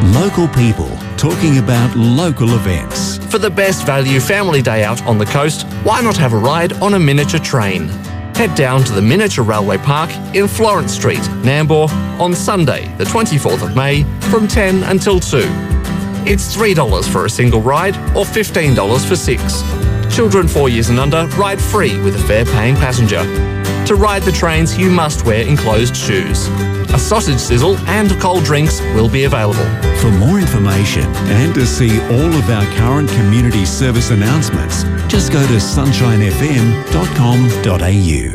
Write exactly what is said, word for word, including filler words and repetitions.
Local people talking about local events. For the best value family day out on the coast, why not have a ride on a miniature train? Head down to the Miniature Railway Park in Florence Street, Nambour, on Sunday, the twenty-fourth of May, from ten until two. It's three dollars for a single ride or fifteen dollars for six. Children four years and under ride free with a fare-paying passenger. To ride the trains, you must wear enclosed shoes. A sausage sizzle and cold drinks will be available. For more information and to see all of our current community service announcements, just go to sunshine f m dot com dot a u.